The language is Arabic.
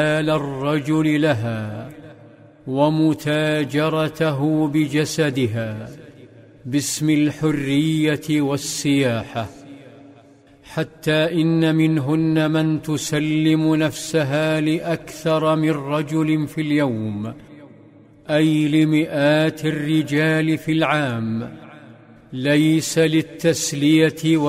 الرجل لها ومتاجرته بجسدها باسم الحرية والسياحة، حتى إن منهن من تسلم نفسها لأكثر من رجل في اليوم، أي لمئات الرجال في العام، ليس للتسلية